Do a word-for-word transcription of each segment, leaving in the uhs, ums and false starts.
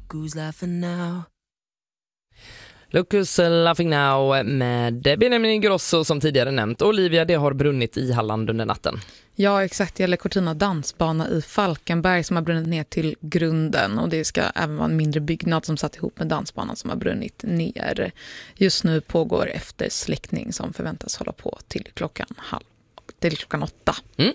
who's laughing now. Look Who's Laughing Now med Benjamin Ingrosso som tidigare nämnt. Olivia, det har brunnit i Halland under natten. Ja, exakt. Det gäller Cortina dansbana i Falkenberg som har brunnit ner till grunden. Och det ska även vara en mindre byggnad som satt ihop med dansbanan som har brunnit ner. Just nu pågår eftersläckning som förväntas hålla på till klockan, halv, till klockan åtta. Mm.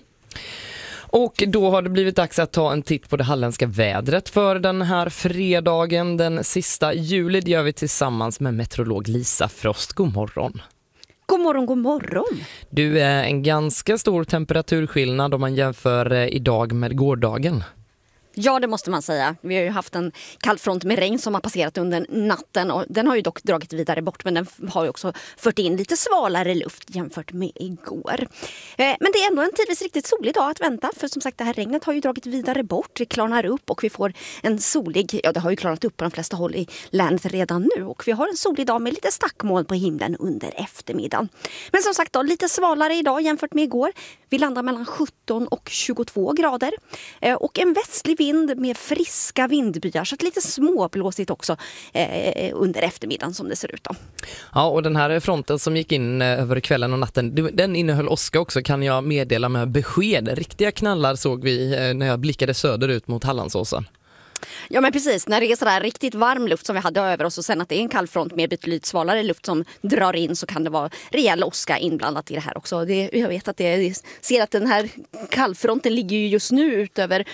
Och då har det blivit dags att ta en titt på det halländska vädret för den här fredagen, den sista juli. Det gör vi tillsammans med meteorolog Lisa Frost. God morgon. God morgon, god morgon. Du, är en ganska stor temperaturskillnad om man jämför idag med gårdagen. Ja, det måste man säga. Vi har ju haft en kallfront med regn som har passerat under natten och den har ju dock dragit vidare bort, men den har ju också fört in lite svalare luft jämfört med igår. Eh, men det är ändå en tidvis riktigt solig dag att vänta, för som sagt det här regnet har ju dragit vidare bort, det klarnar upp och vi får en solig, ja det har ju klarnat upp på de flesta håll i länet redan nu och vi har en solig dag med lite stackmoln på himlen under eftermiddagen. Men som sagt då, lite svalare idag jämfört med igår. Vi landar mellan sjutton och tjugotvå grader eh, och en västlig vind med friska vindbyar, så att lite småblåsigt också eh, under eftermiddagen som det ser ut då. Ja, och den här fronten som gick in eh, över kvällen och natten, den innehöll åska också, kan jag meddela med besked. Riktiga knallar såg vi eh, när jag blickade söderut mot Hallandsåsen. Ja men precis, när det är sådär riktigt varm luft som vi hade över oss och sen att det är en kallfront med betydligt svalare luft som drar in, så kan det vara rejäl åska inblandat i det här också. Det, jag vet att det, jag ser att den här kallfronten ligger ju just nu ut över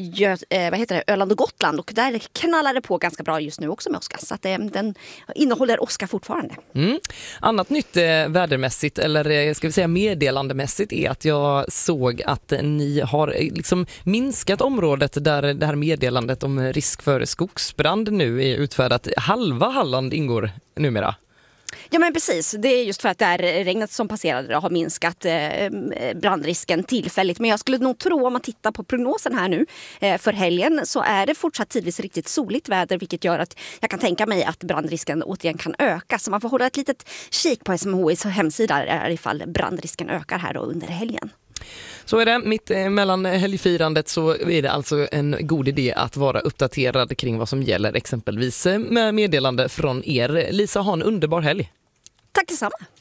eh, vad heter det, Öland och Gotland, och där knallar det på ganska bra just nu också med åska, så att det, den innehåller åska fortfarande. Mm. Annat nytt eh, vädermässigt, eller eh, ska vi säga meddelandemässigt, är att jag såg att ni har eh, liksom minskat området där det här meddelandet om risk för skogsbrand nu är utfärdat. Halva Halland ingår numera. Ja men precis, det är just för att det här regnet som passerade har minskat eh, brandrisken tillfälligt. Men jag skulle nog tro, om man tittar på prognosen här nu eh, för helgen, så är det fortsatt tidvis riktigt soligt väder, vilket gör att jag kan tänka mig att brandrisken återigen kan öka. Så man får hålla ett litet kik på S M H I:s hemsida ifall brandrisken ökar här under helgen. Så är det, mitt mellan helgfirandet så är det alltså en god idé att vara uppdaterad kring vad som gäller, exempelvis med meddelande från er. Lisa, ha en underbar helg. Tack detsamma.